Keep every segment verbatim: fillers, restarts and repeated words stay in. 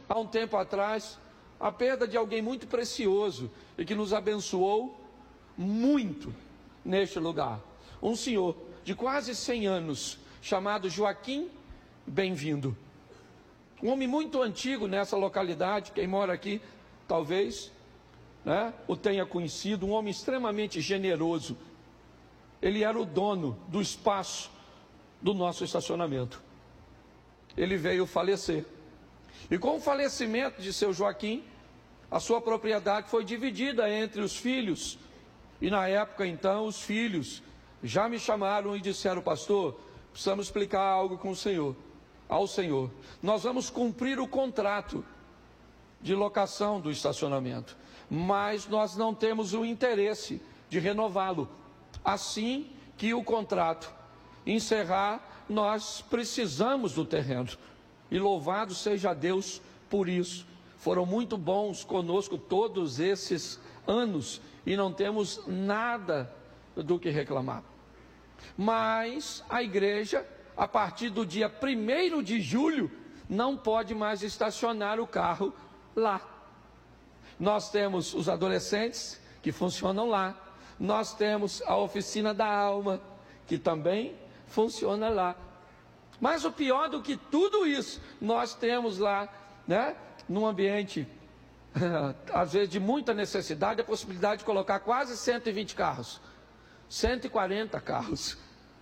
há um tempo atrás, a perda de alguém muito precioso e que nos abençoou muito neste lugar. Um senhor de quase cem anos, chamado Joaquim Bem-vindo. Um homem muito antigo nessa localidade, quem mora aqui, talvez, né, o tenha conhecido, um homem extremamente generoso. Ele era o dono do espaço do nosso estacionamento. Ele veio falecer. E com o falecimento de seu Joaquim, a sua propriedade foi dividida entre os filhos. E na época, então, os filhos já me chamaram e disseram: pastor, precisamos explicar algo com o senhor, ao senhor. Nós vamos cumprir o contrato de locação do estacionamento, mas nós não temos o interesse de renová-lo. Assim que o contrato encerrar, nós precisamos do terreno. E louvado seja Deus por isso. Foram muito bons conosco todos esses anos e não temos nada do que reclamar. Mas a igreja, a partir do dia primeiro de julho, não pode mais estacionar o carro lá. Nós temos os adolescentes que funcionam lá. Nós temos a oficina da alma, que também funciona lá. Mas o pior do que tudo isso, nós temos lá, né, num ambiente, às vezes de muita necessidade, a possibilidade de colocar quase cento e vinte carros, cento e quarenta carros.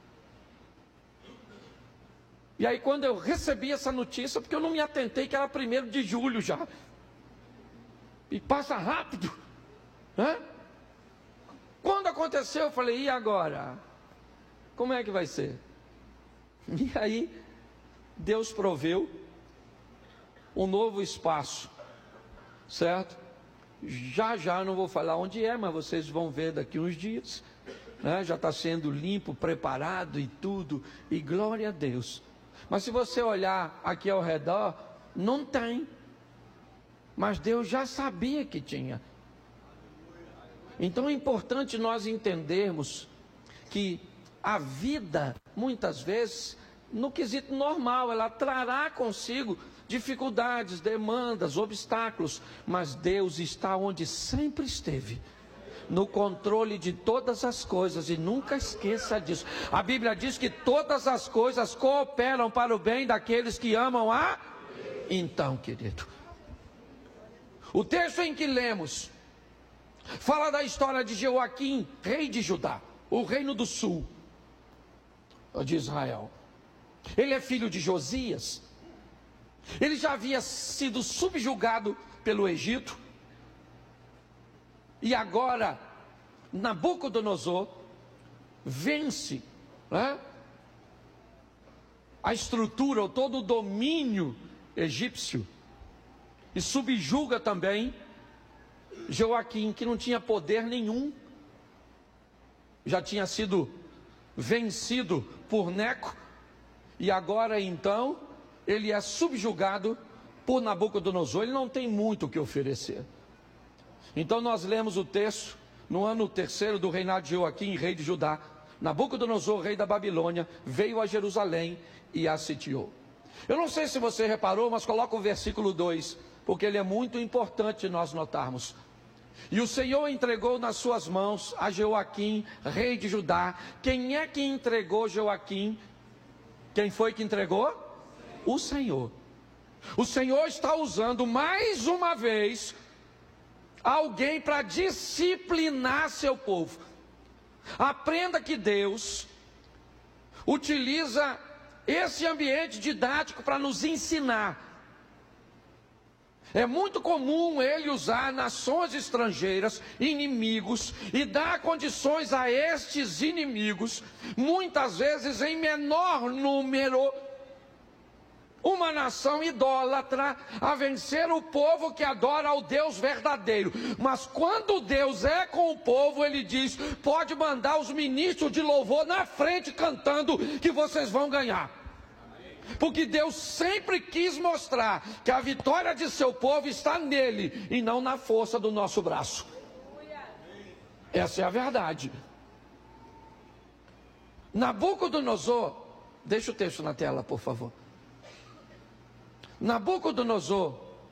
E aí quando eu recebi essa notícia, porque eu não me atentei que era primeiro de julho já, e passa rápido, né? Quando aconteceu, eu falei: e agora? Como é que vai ser? E aí Deus proveu um novo espaço, certo? Já já não vou falar onde é, mas vocês vão ver daqui uns dias, né? Já está sendo limpo, preparado e tudo, e glória a Deus. Mas se você olhar aqui ao redor, não tem. Mas Deus já sabia que tinha. Então é importante nós entendermos que a vida, muitas vezes, no quesito normal, ela trará consigo dificuldades, demandas, obstáculos, mas Deus está onde sempre esteve, no controle de todas as coisas, e nunca esqueça disso. A Bíblia diz que todas as coisas cooperam para o bem daqueles que amam a... Então, querido, o texto em que lemos fala da história de Joaquim, rei de Judá, o reino do sul de Israel. Ele é filho de Josias. Ele já havia sido subjugado pelo Egito. E agora Nabucodonosor vence, né, a estrutura, ou todo o domínio egípcio, e subjuga também Joaquim, que não tinha poder nenhum. Já tinha sido vencido por Neco, e agora então ele é subjugado por Nabucodonosor. Ele não tem muito o que oferecer. Então nós lemos o texto: no ano terceiro do reinado de Joaquim, rei de Judá, Nabucodonosor, rei da Babilônia, veio a Jerusalém e a sitiou. Eu não sei se você reparou, mas coloca o versículo dois, porque ele é muito importante nós notarmos. E o Senhor entregou nas suas mãos a Joaquim, rei de Judá. Quem é que entregou Joaquim? Quem foi que entregou? O Senhor. O Senhor está usando mais uma vez alguém para disciplinar seu povo. Aprenda que Deus utiliza esse ambiente didático para nos ensinar. É muito comum ele usar nações estrangeiras, inimigos, e dar condições a estes inimigos, muitas vezes em menor número, uma nação idólatra, a vencer o povo que adora ao Deus verdadeiro. Mas quando Deus é com o povo, ele diz: pode mandar os ministros de louvor na frente cantando, que vocês vão ganhar. Porque Deus sempre quis mostrar que a vitória de seu povo está nele, e não na força do nosso braço. Essa é a verdade. Nabucodonosor, deixa o texto na tela, por favor. Nabucodonosor